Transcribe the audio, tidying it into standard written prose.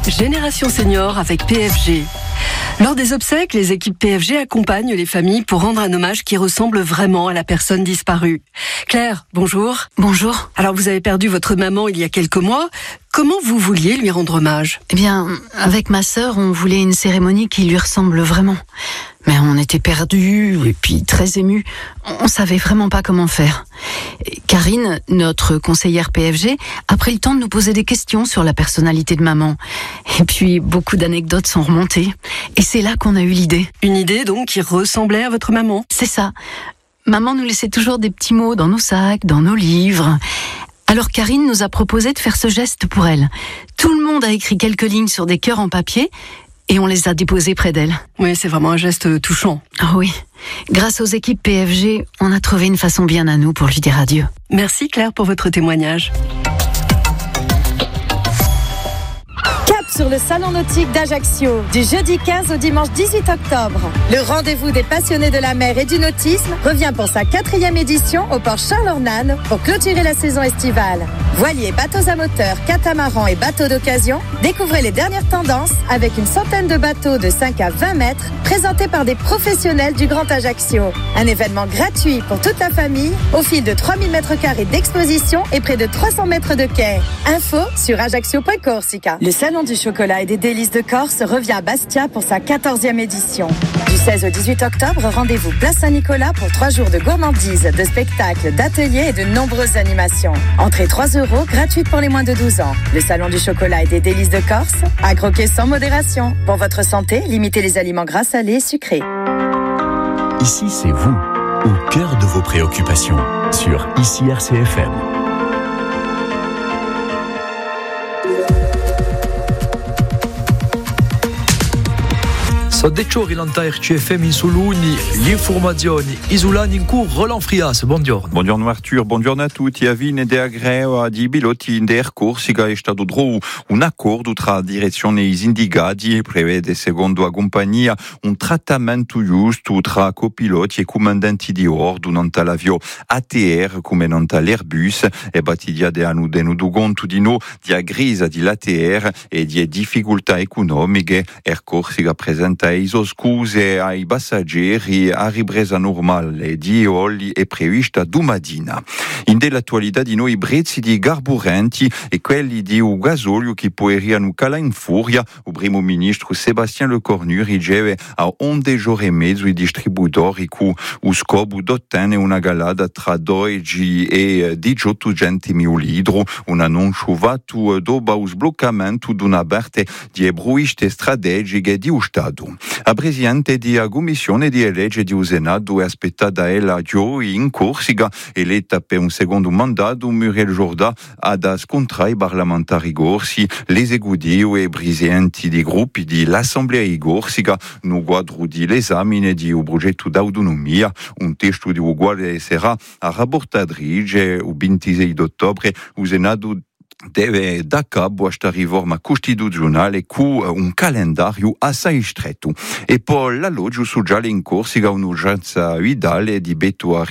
Génération Senior avec PFG. Lors des obsèques, les équipes PFG accompagnent les familles pour rendre un hommage qui ressemble vraiment à la personne disparue. Claire, bonjour. Bonjour. Alors vous avez perdu votre maman il y a quelques mois. Comment vous vouliez lui rendre hommage ? Eh bien, avec ma sœur, on voulait une cérémonie qui lui ressemble vraiment. Mais on était perdus et puis très émus. On savait vraiment pas comment faire. Karine, notre conseillère PFG, a pris le temps de nous poser des questions sur la personnalité de maman. Et puis, beaucoup d'anecdotes sont remontées. Et c'est là qu'on a eu l'idée. Une idée donc qui ressemblait à votre maman ? C'est ça. Maman nous laissait toujours des petits mots dans nos sacs, dans nos livres. Alors Karine nous a proposé de faire ce geste pour elle. Tout le monde a écrit quelques lignes sur des cœurs en papier et on les a déposés près d'elle. Oui, c'est vraiment un geste touchant. Ah oui. Grâce aux équipes PFG, on a trouvé une façon bien à nous pour lui dire adieu. Merci Claire pour votre témoignage. Sur le salon nautique d'Ajaccio, du jeudi 15 au dimanche 18 octobre. Le rendez-vous des passionnés de la mer et du nautisme revient pour sa 4e édition au port Charles-Ornane pour clôturer la saison estivale. Voiliers, bateaux à moteur, catamarans et bateaux d'occasion, découvrez les dernières tendances avec une centaine de bateaux de 5 à 20 mètres présentés par des professionnels du Grand Ajaccio. Un événement gratuit pour toute la famille au fil de 3000 m² d'exposition et près de 300 mètres de quai. Info sur ajaccio.corsica. Le salon du chocolat et des délices de Corse revient à Bastia pour sa 14e édition. Du 16 au 18 octobre, rendez-vous place Saint-Nicolas pour 3 jours de gourmandise, de spectacles, d'ateliers et de nombreuses animations. Entrée 3 €, gratuite pour les moins de 12 ans. Le salon du chocolat et des délices de Corse, à croquer sans modération. Pour votre santé, limitez les aliments gras, salés et sucrés. Ici, c'est vous, au cœur de vos préoccupations, sur ICI RCFM. Soddecciori l'anta RCFM in Soluni, l'informazione isolani in cui Roland Frias, buongiorno. Buongiorno Arthur, buongiorno a tutti. A Vine de Agreo di Biloti in der Corsica è stato trovato un accordo tra direzione e sindicati e prevede, secondo la compagnia, un trattamento giusto tra copiloti e comandanti di bordo non l'avio ATR come non l'Airbus e battidia de hanno tenuto conto di no di agrisa di l'ATR e di difficoltà economiche. Air Corsica presenta iso scuse ai passeggeri a ripresa normale di Olli è prevista domattina. In dell'attualità di noi i prezzi di carburanti e quelli di gasolio che poeriano calare in furia. Il primo ministro Sébastien Lecornu riceve a 11 ore e mezzo i distributori con lo scopo di ottenere una galata tra 12 e 18 centimi litro. Un annuncio fatto dopo lo sbloccamento di una parte di bruiste strategiche di Stato. La Presidente della Commissione di legge di Senato è aspettata oggi in Corsica, eletta per un secondo mandato. Muriel Jorda ha da scontrare i parlamentari corsi, l'esecutivo e i presidenti di gruppi dell'Assemblea di Corsica nel quadro dell'esame di un progetto d'autonomia, un testo di quale sarà a rapportatrice il 26 ottobre. Il Senato deve da capo a questa riforma costituzionale con un calendario assai stretto. E poi l'alloggio sociale in Corsica un'urgenza vitale di Beto